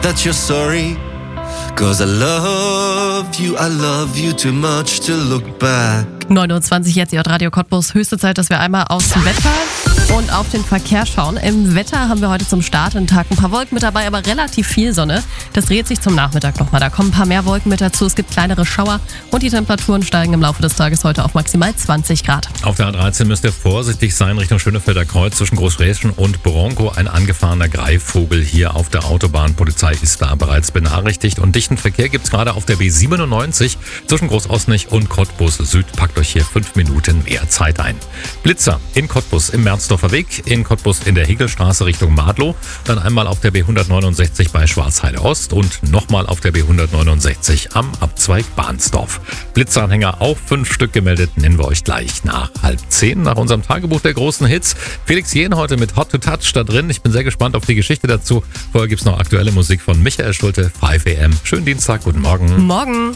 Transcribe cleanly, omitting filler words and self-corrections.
that you're sorry. 'Cause I love you too much to look back. 9:20 Uhr jetzt, Radio Cottbus. Höchste Zeit, dass wir einmal aufs Wetter und auf den Verkehr schauen. Im Wetter haben wir heute zum Start einen Tag ein paar Wolken mit dabei, aber relativ viel Sonne. Das dreht sich zum Nachmittag nochmal. Da kommen ein paar mehr Wolken mit dazu. Es gibt kleinere Schauer und die Temperaturen steigen im Laufe des Tages heute auf maximal 20 Grad. Auf der A13 müsst ihr vorsichtig sein Richtung Schönefelder Kreuz zwischen Großräschen und Bronco. Ein angefahrener Greifvogel hier auf der Autobahn. Polizei ist da bereits benachrichtigt. Und dichten Verkehr gibt es gerade auf der B97 zwischen Großosnich und Cottbus Süd. Packt euch hier 5 Minuten mehr Zeit ein. Blitzer in Cottbus im Merzdorfer Weg, in Cottbus in der Hegelstraße Richtung Madlow, dann einmal auf der B169 bei Schwarzheide Ost und nochmal auf der B169 am Abzweig Bahnsdorf. Blitzeranhänger auch 5 Stück gemeldet, nennen wir euch gleich nach 9:30 nach unserem Tagebuch der großen Hits. Felix Jähn heute mit Hot to Touch da drin. Ich bin sehr gespannt auf die Geschichte dazu. Vorher gibt's noch aktuelle Musik von Michael Schulte, 5 AM. Schönen Dienstag, guten Morgen. Morgen.